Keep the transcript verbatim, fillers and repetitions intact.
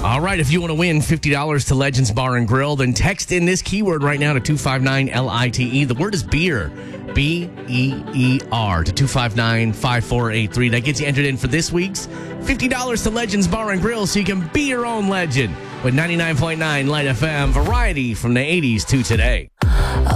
All right, if you want to win fifty dollars to Legends Bar and Grill, then text in this keyword right now to two five nine L I T E. The word is beer, B E E R, to two five nine, five four eight three. That gets you entered in for this week's fifty dollars to Legends Bar and Grill so you can be your own legend with ninety-nine point nine Light F M, variety from the eighties to today.